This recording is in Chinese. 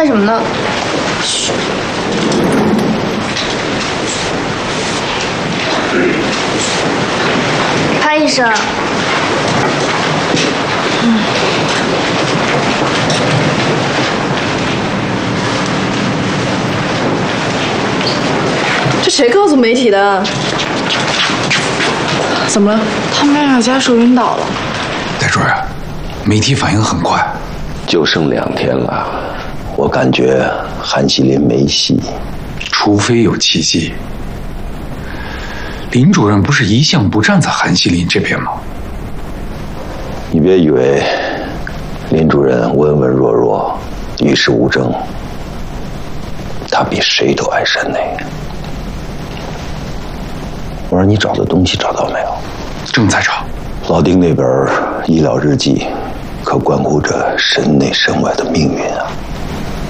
什么呢？嘘。潘医生。 这谁告诉媒体的？怎么了？他们俩家属晕倒了。 戴主任，媒体反应很快， 就剩2天了，我感觉韩锡林没戏， 除非有奇迹。林主任不是一向不站在韩锡林这边吗？ 你别以为林主任温文弱弱、与世无争，他比谁都爱山内。我说你找的东西找到没有？ 正在找。 老丁那本医疗日记，可关乎着身内身外的命运啊！